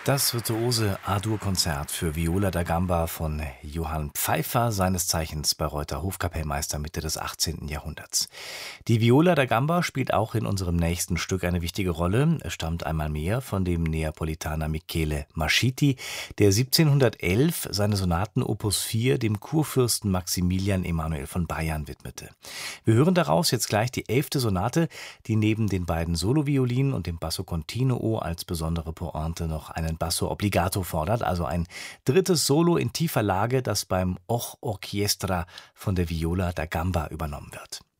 Das virtuose A-Dur-Konzert für Viola da Gamba von Johann Pfeiffer, seines Zeichens Bayreuther Hofkapellmeister Mitte des 18. Jahrhunderts. Die Viola da Gamba spielt auch in unserem nächsten Stück eine wichtige Rolle. Es stammt einmal mehr von dem Neapolitaner Michele Mascitti, der 1711 seine Sonaten Opus 4 dem Kurfürsten Maximilian Emanuel von Bayern widmete. Wir hören daraus jetzt gleich die 11. Sonate, die neben den beiden Soloviolinen und dem Basso Continuo als besondere Pointe noch einen Basso Obbligato fordert, also ein drittes Solo in tiefer Lage, das beim Och Orchestra von der Viola da Gamba übernommen wird.